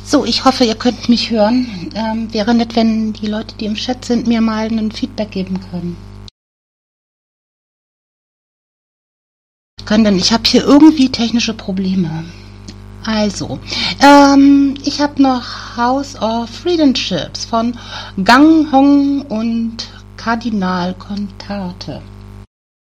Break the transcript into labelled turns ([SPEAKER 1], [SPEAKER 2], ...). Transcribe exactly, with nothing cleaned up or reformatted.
[SPEAKER 1] So, ich hoffe, ihr könnt mich hören. Ähm, wäre nett, wenn die Leute, die im Chat sind, mir mal ein Feedback geben können. Können, denn ich habe hier irgendwie technische Probleme. Also, ähm, ich habe noch House of Friendships von Gang Hong und Kardinal Contate.